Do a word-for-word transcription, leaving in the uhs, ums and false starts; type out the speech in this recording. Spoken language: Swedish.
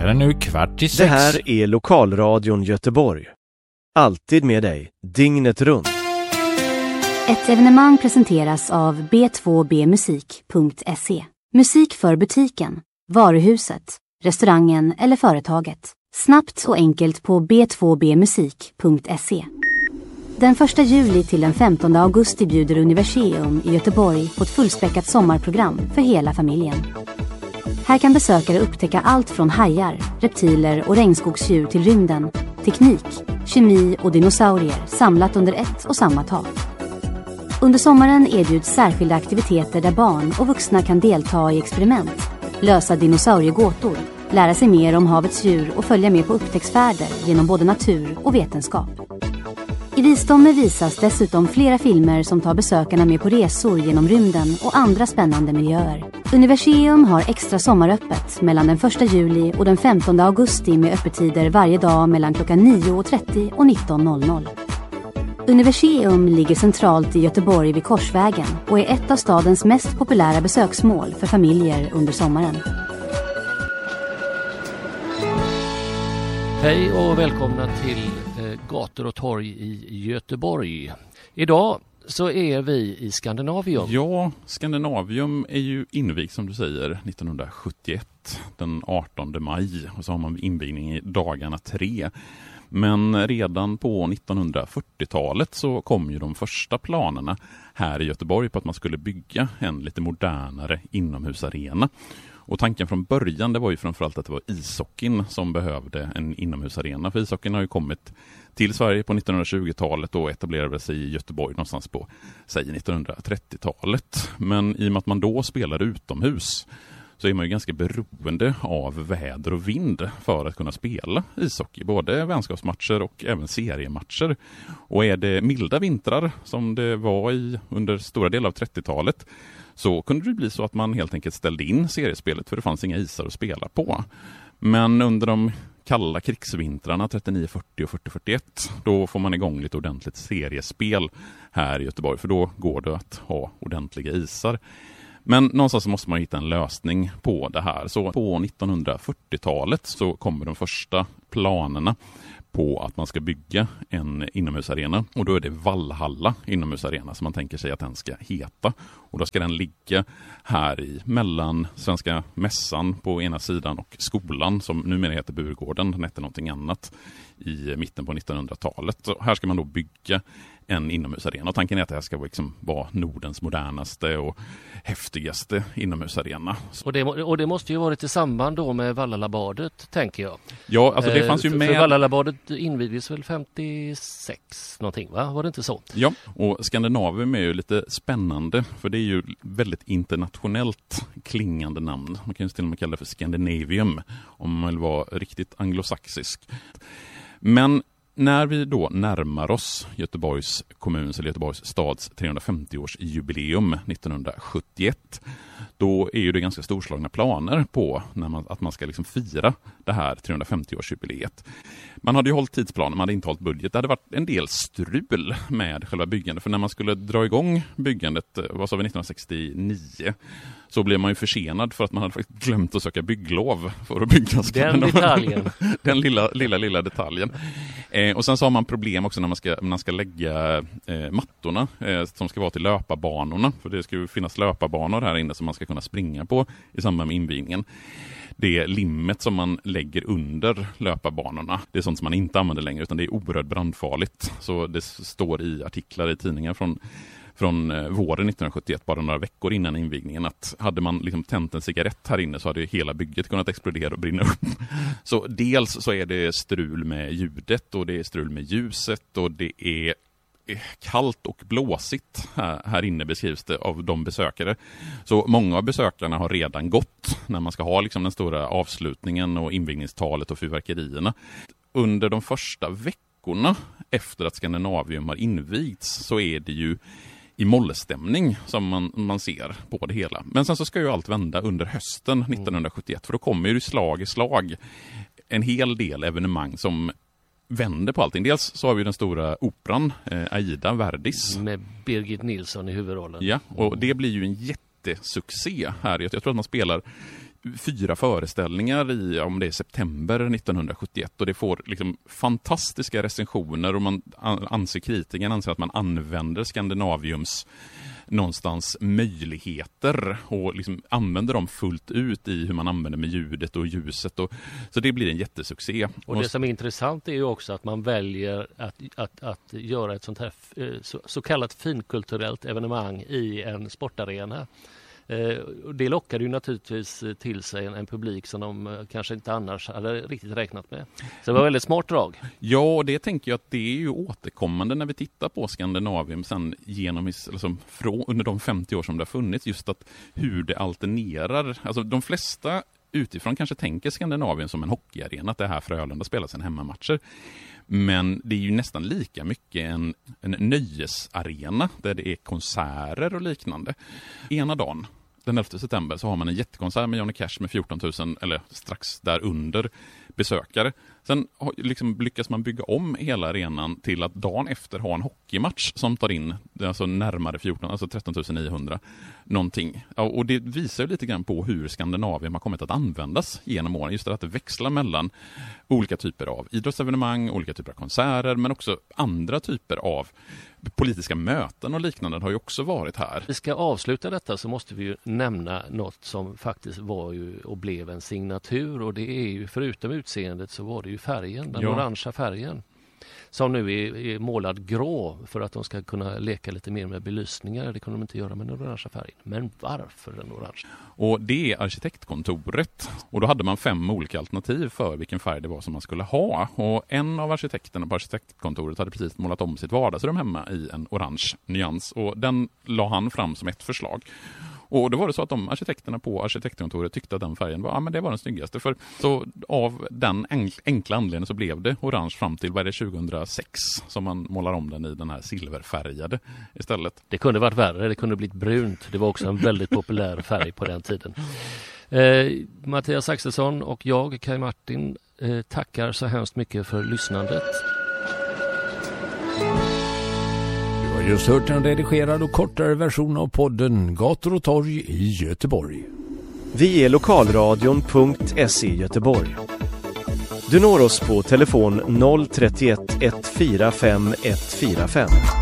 Klockan är nu kvart i sex. Det här är Lokalradion Göteborg. Alltid med dig, dygnet runt. Ett evenemang presenteras av b två b musik punkt se. Musik för butiken, varuhuset, restaurangen eller företaget. Snabbt och enkelt på b två b musik punkt se. Den första juli till den femtonde augusti bjuder Universium i Göteborg på ett fullspäckat sommarprogram för hela familjen. Här kan besökare upptäcka allt från hajar, reptiler och regnskogsdjur till rymden, teknik, kemi och dinosaurier samlat under ett och samma tak. Under sommaren erbjuds särskilda aktiviteter där barn och vuxna kan delta i experiment, lösa dinosauriegåtor, lära sig mer om havets djur och följa med på upptäcktsfärder genom både natur och vetenskap. I Visdomme visas dessutom flera filmer som tar besökarna med på resor genom rymden och andra spännande miljöer. Universium har extra sommaröppet mellan den första juli och den femtonde augusti med öppettider varje dag mellan klockan nio och trettio och nitton noll noll. Universium ligger centralt i Göteborg vid Korsvägen och är ett av stadens mest populära besöksmål för familjer under sommaren. Hej och välkomna till eh, Gator och torg i Göteborg. Idag så är vi i Skandinavium. Ja, Skandinavium är ju invigt som du säger nittonhundrasjuttioett, den artonde maj. Och så har man invigning i dagarna tre. Men redan på nittonhundrafyrtiotalet så kom ju de första planerna här i Göteborg på att man skulle bygga en lite modernare inomhusarena. Och tanken från början det var ju framförallt att det var ishockeyn som behövde en inomhusarena. För ishockeyn har ju kommit till Sverige på nittonhundratjugotalet och etablerade sig i Göteborg någonstans på säg nittonhundratrettiotalet. Men i och med att man då spelar utomhus så är man ju ganska beroende av väder och vind för att kunna spela ishockey. Både vänskapsmatcher och även seriematcher. Och är det milda vintrar som det var i under stora delar av trettiotalet så kunde det bli så att man helt enkelt ställde in seriespelet för det fanns inga isar att spela på. Men under de kalla krigsvintrarna trettionio fyrtio och fyrtio fyrtioett då får man igång lite ordentligt seriespel här i Göteborg för då går det att ha ordentliga isar. Men någonstans måste man hitta en lösning på det här. Så på nittonhundrafyrtiotalet så kommer de första planerna på att man ska bygga en inomhusarena. Och då är det Valhalla inomhusarena som man tänker sig att den ska heta. Och då ska den ligga här i mellan Svenska mässan på ena sidan och skolan som numera heter Burgården. Den heter någonting annat i mitten på nittonhundratalet. Så här ska man då bygga en inomhusarena. Och tanken är att det här ska liksom vara Nordens modernaste och häftigaste inomhusarena. Och det, och det måste ju varit i samband då med Vallalabadet, tänker jag. Ja, alltså det fanns ju för, med... För Vallalabadet invigdes väl femtiosex någonting, va? Var det inte så? Ja, och Skandinavium är ju lite spännande för det är ju väldigt internationellt klingande namn. Man kan ju till och med kalla det för Scandinavium om man vill vara riktigt anglosaxisk. Men när vi då närmar oss Göteborgs kommuns eller Göteborgs stads trehundrafemtio-årsjubileum nittonhundrasjuttioett då är ju det ganska storslagna planer på när man, att man ska liksom fira det här trehundrafemtio-årsjubileet. Man hade ju hållit tidsplanen, man hade inte hållit budget. Det hade varit en del strul med själva byggandet. För när man skulle dra igång byggandet, vad sa vi, nittonhundrasextionio så blev man ju försenad för att man hade faktiskt glömt att söka bygglov för att bygga. Den detaljen. Den lilla, lilla, lilla detaljen. Eh, och sen så har man problem också när man ska, när man ska lägga eh, mattorna eh, som ska vara till löparbanorna. För det ska ju finnas löparbanor här inne som man ska kunna springa på i samband med invigningen. Det limmet som man lägger under löparbanorna, det är sånt som man inte använder längre utan det är oerhört brandfarligt. Så det står i artiklar i tidningar från från eh, våren nittonhundrasjuttioett, bara några veckor innan invigningen, att hade man liksom tänt en cigarett här inne så hade hela bygget kunnat explodera och brinna upp. Så dels så är det strul med ljudet och det är strul med ljuset och det är kallt och blåsigt här, här inne beskrivs det av de besökare. Så många av besökarna har redan gått när man ska ha liksom den stora avslutningen och invigningstalet och fyrverkerierna. Under de första veckorna efter att Skandinavium har invigts så är det ju i mollstämning som man, man ser på det hela. Men sen så ska ju allt vända under hösten nittonhundrasjuttioett för då kommer ju slag i slag en hel del evenemang som vänder på allting. Dels så har vi den stora operan eh, Aida Verdis. Med Birgit Nilsson i huvudrollen. Ja, och det blir ju en jättesuccé här. Jag tror att man spelar fyra föreställningar i, om det är september nittonhundrasjuttioett, och det får liksom fantastiska recensioner, och man anser, kritiken anser att man använder Skandinaviums någonstans möjligheter och liksom använder dem fullt ut i hur man använder med ljudet och ljuset, och så det blir en jättesuccé. Och det som är intressant är ju också att man väljer att, att, att göra ett sånt här så, så kallat finkulturellt evenemang i en sportarena. Det lockar ju naturligtvis till sig en, en publik som de kanske inte annars hade riktigt räknat med. Så det var väldigt smart drag. Ja, och det tänker jag att det är ju återkommande när vi tittar på Skandinavium sen genom, alltså, från, under de femtio år som det har funnits, just att hur det alternerar. Alltså de flesta utifrån kanske tänker Skandinavium som en hockeyarena, att det här Frölunda spelar sina hemmamatcher. Men det är ju nästan lika mycket en, en nöjesarena där det är konserter och liknande. Ena dagen, den elfte september, så har man en jättekonsert med Johnny Cash med fjorton tusen, eller strax där under, besökare. Sen liksom lyckas man bygga om hela arenan till att dagen efter ha en hockeymatch som tar in alltså närmare fjorton, alltså tretton tusen niohundra någonting. Ja, och det visar ju lite grann på hur Skandinavium har kommit att användas genom åren. Just det, att det växlar mellan olika typer av idrottsevenemang, olika typer av konserter, men också andra typer av politiska möten och liknande har ju också varit här. Vi ska avsluta detta, så måste vi ju nämna något som faktiskt var ju och blev en signatur, och det är ju, förutom utseendet, så var det ju färgen, den ja. orangea färgen, som nu är, är målad grå för att de ska kunna leka lite mer med belysningar. Det kunde de inte göra med den orangea färgen. Men varför den orange? Och det är arkitektkontoret. Och då hade man fem olika alternativ för vilken färg det var som man skulle ha. Och en av arkitekterna på arkitektkontoret hade precis målat om sitt vardagsrum hemma i en orange nyans. Och den la han fram som ett förslag. Och då var det så att de arkitekterna på arkitektkontoret tyckte att den färgen var, ja, men det var den snyggaste. För så av den enkla anledningen så blev det orange fram till, vad är det, tjugohundrasex som man målar om den i den här silverfärgade istället. Det kunde varit värre, det kunde blivit brunt. Det var också en väldigt populär färg på den tiden. Eh, Mattias Axelsson och jag, Kaj Martin, eh, tackar så hemskt mycket för lyssnandet. Du har just hört en redigerad och kortare version av podden Gator och torg i Göteborg. Vi är lokalradion punkt se Göteborg. Du når oss på telefon noll trettioett ett fyra fem ett fyra fem.